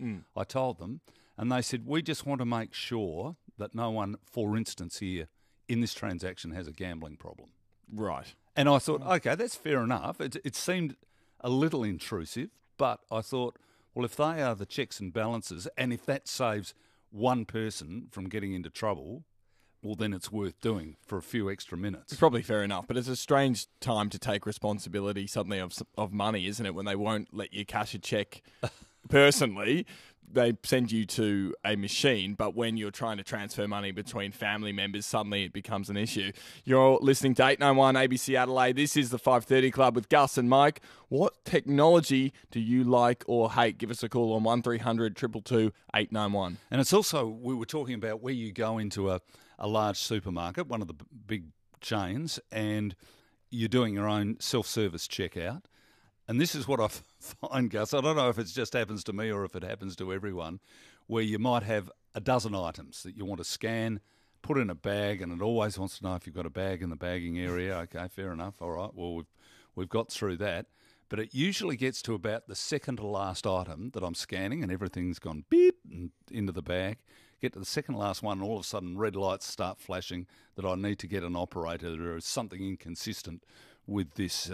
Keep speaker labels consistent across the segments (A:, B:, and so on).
A: I told them, and they said, we just want to make sure that no one, for instance here, in this transaction has a gambling problem.
B: Right.
A: And I thought, okay, that's fair enough. It seemed a little intrusive, but I thought, well, if they are the checks and balances, and if that saves one person from getting into trouble, well, then it's worth doing for a few extra minutes.
B: It's probably fair enough, but it's a strange time to take responsibility suddenly of money, isn't it, when they won't let you cash a cheque personally. They send you to a machine, but when you're trying to transfer money between family members, suddenly it becomes an issue. You're listening to 891 ABC Adelaide. This is the 5:30 Club with Gus and Mike. What technology do you like or hate? Give us a call on 1300 222 891.
A: And it's also, we were talking about where you go into a large supermarket, one of the big chains, and you're doing your own self-service checkout. And this is what I find, Gus, I don't know if it just happens to me or if it happens to everyone, where you might have a dozen items that you want to scan, put in a bag, and it always wants to know if you've got a bag in the bagging area. Okay, fair enough. All right, well, we've got through that. But it usually gets to about the second to last item that I'm scanning and everything's gone beep and into the bag. Get to the second to last one and all of a sudden red lights start flashing that I need to get an operator. There is something inconsistent with this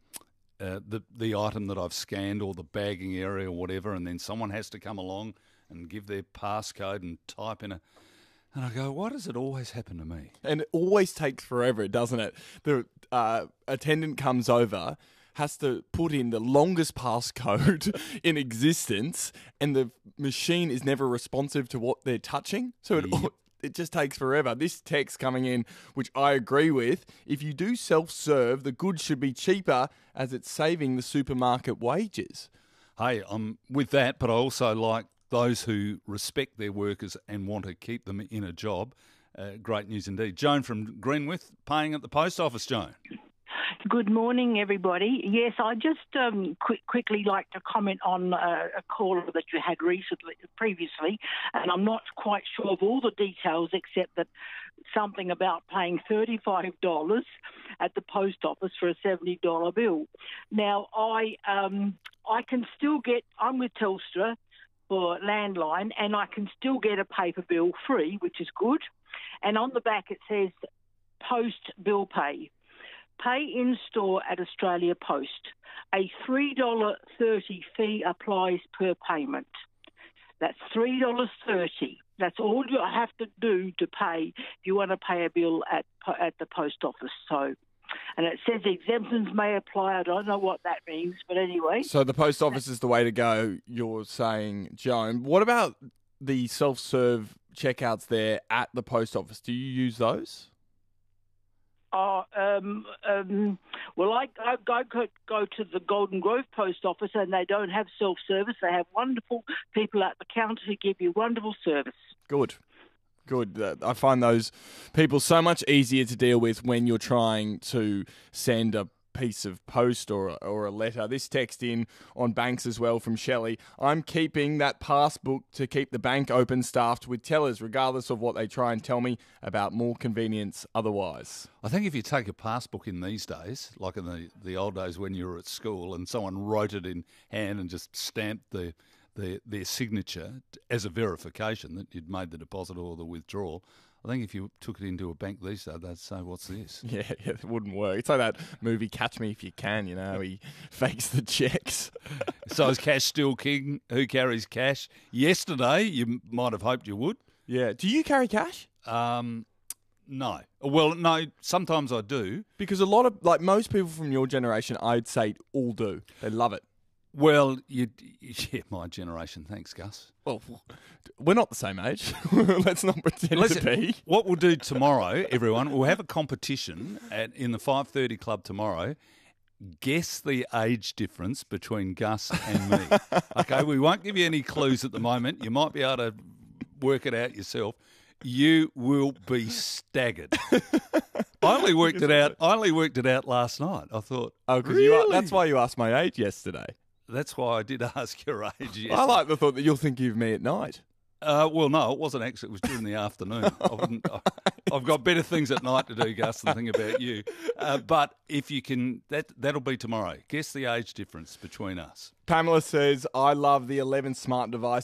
A: the item that I've scanned or the bagging area or whatever, and then someone has to come along and give their passcode and type in and I go, why does it always happen to me?
B: And it always takes forever, doesn't it? The attendant comes over, has to put in the longest passcode in existence, and the machine is never responsive to what they're touching. So it just takes forever. This text coming in, which I agree with, if you do self-serve, the goods should be cheaper as it's saving the supermarket wages.
A: Hey, I'm with that, but I also like those who respect their workers and want to keep them in a job. Great news indeed. Joan from Greenwith, paying at the post office, Joan.
C: Good morning, everybody. Yes, I just quickly like to comment on a caller that you had previously, and I'm not quite sure of all the details except that something about paying $35 at the post office for a $70 bill. Now, I can still I'm with Telstra for landline, and I can still get a paper bill free, which is good. And on the back it says post bill pay. Pay in store at Australia Post. A $3.30 fee applies per payment. That's $3.30. That's all you have to do to pay if you want to pay a bill at the post office. So, and it says exemptions may apply. I don't know what that means, but anyway.
B: So the post office is the way to go, you're saying, Joan. What about the self-serve checkouts there at the post office? Do you use those?
C: Well, I go to the Golden Grove post office and they don't have self-service. They have wonderful people at the counter who give you wonderful service.
B: Good. I find those people so much easier to deal with when you're trying to send a piece of post or a letter. This text in on banks as well from Shelley. I'm keeping that passbook to keep the bank open, staffed with tellers, regardless of what they try and tell me about more convenience otherwise.
A: I think if you take a passbook in these days, like in the old days when you were at school and someone wrote it in hand and just stamped their signature as a verification that you'd made the deposit or the withdrawal, I think if you took it into a bank these days, they'd say, what's this?
B: Yeah, it wouldn't work. It's like that movie Catch Me If You Can, he fakes the checks.
A: So is cash still king? Who carries cash? Yesterday, you might have hoped you would.
B: Yeah. Do you carry cash?
A: No. Well, no, sometimes I do.
B: Because most people from your generation, I'd say all do. They love it.
A: Well, my generation. Thanks, Gus.
B: Well, we're not the same age. Let's not pretend to be.
A: What we'll do tomorrow, everyone, we'll have a competition in the 5:30 Club tomorrow. Guess the age difference between Gus and me. Okay, we won't give you any clues at the moment. You might be able to work it out yourself. You will be staggered. I only worked it out last night. I thought,
B: because
A: really?
B: That's why you asked my age yesterday.
A: That's why I did ask your age yesterday.
B: I like the thought that you're thinking of me at night.
A: Well, no, it wasn't actually. It was during the afternoon. I've got better things at night to do, Gus, than think about you. But if you can, that'll be tomorrow. Guess the age difference between us.
B: Pamela says, I love the 11 smart devices